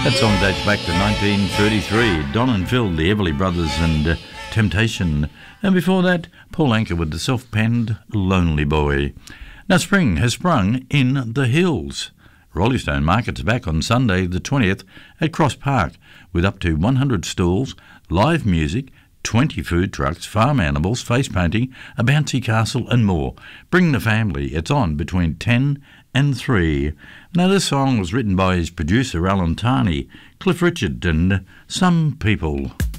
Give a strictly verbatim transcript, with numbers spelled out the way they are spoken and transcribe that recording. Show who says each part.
Speaker 1: That song dates back to nineteen thirty-three. Don and Phil, the Everly Brothers, and uh, Temptation. And before that, Paul Anka with the self-penned Lonely Boy. Now, spring has sprung in the hills. Rolling Stone Market's back on Sunday the twentieth at Cross Park with up to one hundred stalls, live music, twenty food trucks, farm animals, face painting, a bouncy castle and more. Bring the family. It's on between ten and three. Now, this song was written by his producer Alan Tarney, Cliff Richard and Some People.